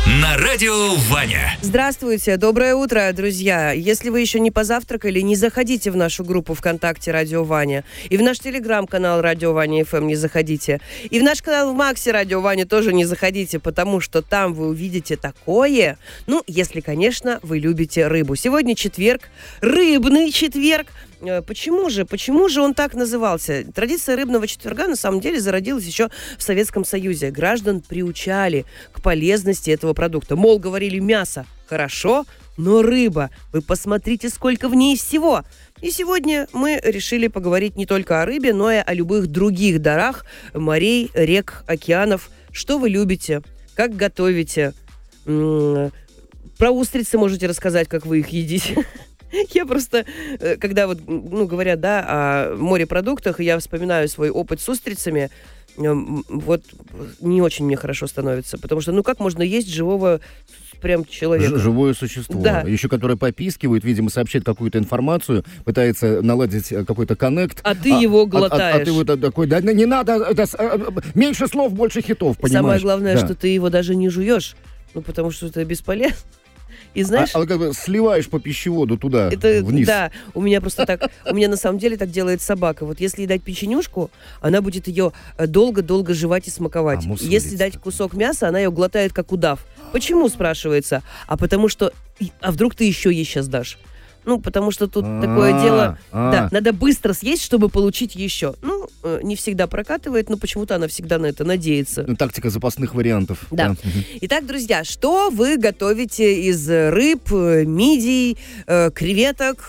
на радио Ваня. Здравствуйте, доброе утро, друзья. Если вы еще не позавтракали, не заходите в нашу группу ВКонтакте «Радио Ваня». И в наш телеграм-канал «Радио Ваня ФМ» не заходите. И в наш канал в Максе «Радио Ваня» тоже не заходите, потому что там вы увидите такое. Ну, если, конечно, вы любите рыбу. Сегодня четверг, рыбный четверг. Почему же он так назывался? Традиция рыбного четверга на самом деле зародилась еще в Советском Союзе. Граждан приучали к полезности этого продукта. Мол, говорили, мясо хорошо, но рыба, вы посмотрите, сколько в ней всего. И сегодня мы решили поговорить не только о рыбе, но и о любых других дарах морей, рек, океанов. Что вы любите, как готовите. Про устрицы можете рассказать, как вы их едите. Я просто, когда говорят, о морепродуктах, я вспоминаю свой опыт с устрицами, вот не очень мне хорошо становится, потому что, как можно есть живого прям человека? Живое существо, да. Еще которое попискивает, видимо, сообщает какую-то информацию, пытается наладить какой-то коннект. А ты его глотаешь. А ты вот такой, да не надо, меньше слов, больше хитов, понимаешь? Самое главное, что ты его даже не жуешь, потому что это бесполезно. И знаешь, как бы сливаешь по пищеводу туда, вниз. Да, у меня на самом деле так делает собака. Вот если ей дать печенюшку, она будет ее долго-долго жевать и смаковать. Если дать кусок мяса, она ее глотает как удав. Почему, спрашивается? А потому что, а вдруг ты еще ей сейчас дашь? Потому что тут такое дело, да, надо быстро съесть, чтобы получить еще. Не всегда прокатывает, но почему-то она всегда на это надеется. Тактика запасных вариантов. Да. Итак, друзья, что вы готовите из рыб, мидий, креветок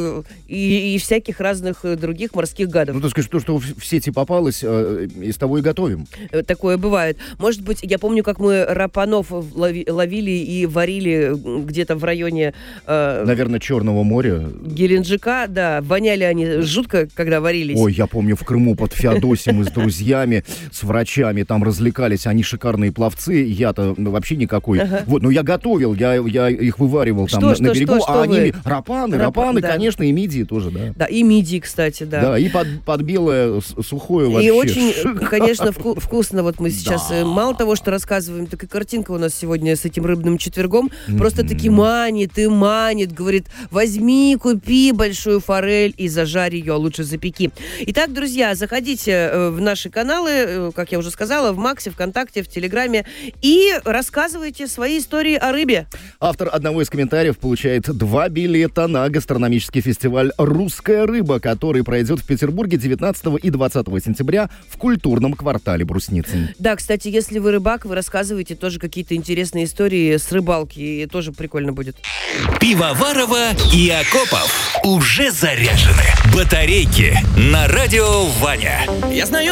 и всяких разных других морских гадов? Так сказать, то, что в сети попалось, из того и готовим. Такое бывает. Может быть, я помню, как мы рапанов ловили и варили где-то в районе... Наверное, Черного моря. Геленджика, да. Воняли они жутко, когда варились. Ой, я помню, в Крыму под Феодосией мы с друзьями, с врачами там развлекались. Они шикарные пловцы, я-то вообще никакой. Ага. Вот, но я готовил, я их вываривал там на берегу. Они рапаны, да. Конечно, и мидии тоже, да. Да, и мидии, кстати, да. Да, и под белое сухое вообще. И очень, конечно, вкусно. Вот мы сейчас мало того, что рассказываем, так и картинка у нас сегодня с этим рыбным четвергом. Просто-таки манит, говорит, возьми, купи большую форель и зажарь ее, а лучше запеки. Итак, друзья, заходите в наши каналы, как я уже сказала, в Максе, ВКонтакте, в Телеграме и рассказывайте свои истории о рыбе. Автор одного из комментариев получает 2 билета на гастрономический фестиваль «Русская рыба», который пройдет в Петербурге 19 и 20 сентября в культурном квартале Брусницын. Да, кстати, если вы рыбак, вы рассказываете тоже какие-то интересные истории с рыбалки, и тоже прикольно будет. Пивоварова и Акопов уже заряжены. Батарейки на радио Ваня. Я знаю